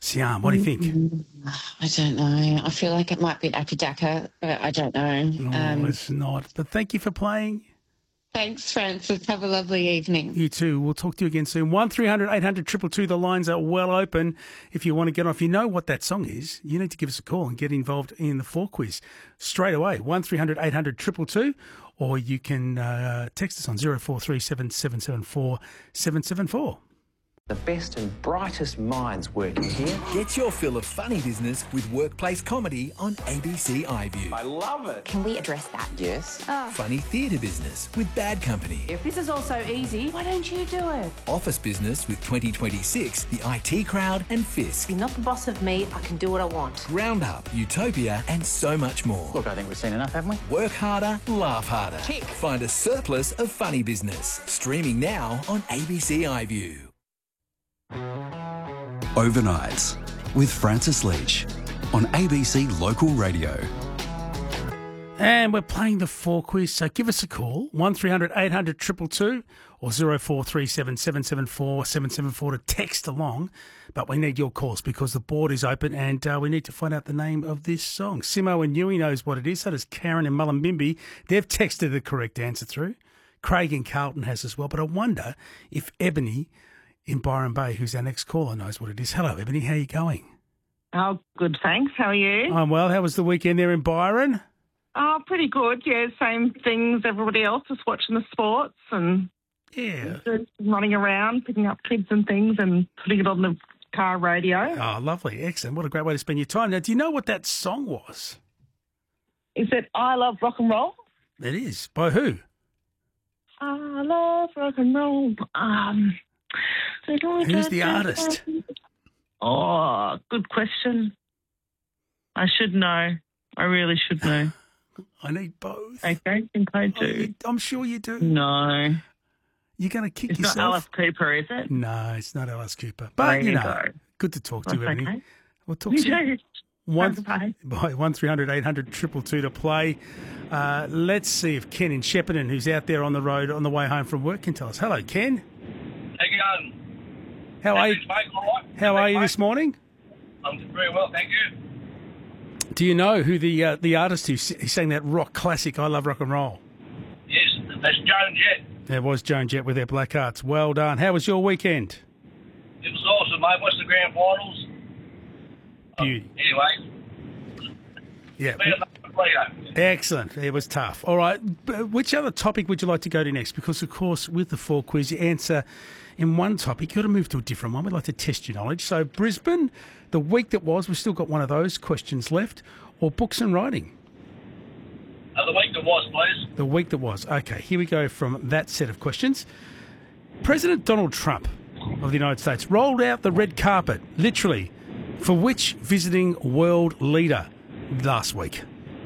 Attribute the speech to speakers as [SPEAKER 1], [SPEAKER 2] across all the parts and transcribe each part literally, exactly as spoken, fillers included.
[SPEAKER 1] Sian, what do you think?
[SPEAKER 2] Mm, I don't know. I feel like it might be Akadaka, but I don't know.
[SPEAKER 1] No,
[SPEAKER 2] Um,
[SPEAKER 1] it's not. But thank you for playing.
[SPEAKER 2] thanks, Francis. Have a lovely evening.
[SPEAKER 1] You too. We'll talk to you again soon. one three hundred eight hundred two two two. The lines are well open. If you want to get on, if you know what that song is, you need to give us a call and get involved in the four quiz straight away. one three hundred eight hundred two two two, or you can uh, text us on zero four three seven seven seven four seven seven four.
[SPEAKER 3] The best and brightest minds working here.
[SPEAKER 4] Get your fill of funny business with workplace comedy on A B C iView.
[SPEAKER 3] I love it.
[SPEAKER 5] Can we address that?
[SPEAKER 3] Yes.
[SPEAKER 4] Funny theatre business with Bad Company.
[SPEAKER 6] If this is all so easy, why don't you do it?
[SPEAKER 4] Office business with twenty twenty-six, the I T Crowd and Fisk.
[SPEAKER 6] You're not the boss of me, I can do what I want.
[SPEAKER 4] Round Up, Utopia and so much more.
[SPEAKER 3] Look, I think we've seen enough, haven't we?
[SPEAKER 4] Work harder, laugh harder.
[SPEAKER 3] Tick.
[SPEAKER 4] Find a surplus of funny business. Streaming now on A B C iView.
[SPEAKER 7] Overnights with Francis Leach on A B C Local Radio.
[SPEAKER 1] And we're playing the four quiz, so give us a call, one three hundred eight hundred two two two or zero four three seven seven seven four seven seven four to text along. But we need your calls because the board is open and uh, we need to find out the name of this song. Simo and Newey knows what it is, so does Karen and Mullumbimby. They've texted the correct answer through. Craig and Carlton has as well, but I wonder if Ebony in Byron Bay, who's our next caller, knows what it is. Hello, Ebony. How are you going?
[SPEAKER 8] Oh, good, thanks. How are you?
[SPEAKER 1] I'm well. How was the weekend there in Byron?
[SPEAKER 8] Oh, pretty good. Yeah, same things everybody else, just watching the sports and
[SPEAKER 1] Yeah.
[SPEAKER 8] running around, picking up kids and things and putting it on the car radio.
[SPEAKER 1] Oh, lovely. Excellent. What a great way to spend your time. Now, do you know what that song was?
[SPEAKER 8] Is it I Love Rock and Roll?
[SPEAKER 1] It is. By who?
[SPEAKER 8] I love rock and roll. Um,
[SPEAKER 1] Who's the artist?
[SPEAKER 8] Oh, good question. I should know. I really should know.
[SPEAKER 1] I need both.
[SPEAKER 8] I don't think I
[SPEAKER 1] Oh,
[SPEAKER 8] do.
[SPEAKER 1] you- I'm sure you do.
[SPEAKER 8] No.
[SPEAKER 1] You're going to kick
[SPEAKER 8] It's
[SPEAKER 1] yourself.
[SPEAKER 8] not Alice Cooper, is it?
[SPEAKER 1] No, it's not Alice Cooper. But,
[SPEAKER 8] There
[SPEAKER 1] you
[SPEAKER 8] you
[SPEAKER 1] know,
[SPEAKER 8] go.
[SPEAKER 1] good to talk to you,
[SPEAKER 8] That's
[SPEAKER 1] Ebony.
[SPEAKER 8] okay.
[SPEAKER 1] We'll talk to you. One,
[SPEAKER 8] Bye.
[SPEAKER 1] by one three hundred eight hundred two two two to play. Uh, let's see if Ken in Shepparton, who's out there on the road on the way home from work, can tell us. Hello, Ken.
[SPEAKER 9] How you going?
[SPEAKER 1] How are you?
[SPEAKER 9] Thanks, mate. All right?
[SPEAKER 1] How are
[SPEAKER 9] Thanks,
[SPEAKER 1] you
[SPEAKER 9] mate.
[SPEAKER 1] this morning?
[SPEAKER 9] I'm very well, thank you.
[SPEAKER 1] Do you know who the uh, the artist who s- who sang that rock classic, I Love Rock and Roll?
[SPEAKER 9] Yes, that's Joan Jett.
[SPEAKER 1] There was Joan Jett with their Black Hearts. Well done. How was your weekend?
[SPEAKER 9] It was awesome, mate. Watched the grand finals.
[SPEAKER 1] Beauty.
[SPEAKER 9] Anyway,
[SPEAKER 1] Yeah.
[SPEAKER 9] been a pleasure.
[SPEAKER 1] Excellent. It was tough. All right. B- Which other topic would you like to go to next? Because, of course, with the four quiz, you answer in one topic. You've got to move to a different one. We'd like to test your knowledge. So, Brisbane, the week that was, we've still got one of those questions left, or books and writing?
[SPEAKER 9] Uh, the week that was, please.
[SPEAKER 1] The week that was. Okay, here we go from that set of questions. President Donald Trump of the United States rolled out the red carpet, literally, for which visiting world leader last week?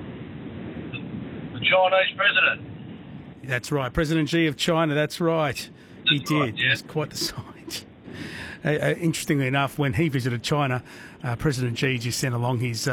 [SPEAKER 9] The Chinese president.
[SPEAKER 1] That's right, President Xi of China, that's right. He
[SPEAKER 9] That's
[SPEAKER 1] did.
[SPEAKER 9] right, yeah.
[SPEAKER 1] It was quite the sight. Uh, uh, interestingly enough, when he visited China, uh, President Xi just sent along his... Uh,